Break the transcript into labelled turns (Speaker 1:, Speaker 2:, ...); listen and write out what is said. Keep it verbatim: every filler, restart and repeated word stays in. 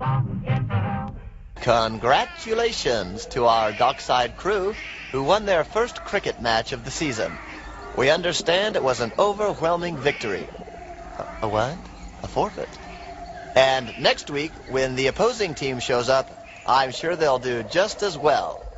Speaker 1: Congratulations to our Dockside crew who won their first cricket match of the season. We understand it was an overwhelming victory. A, a what? A forfeit. And next week, when the opposing team shows up, I'm sure they'll do just as well.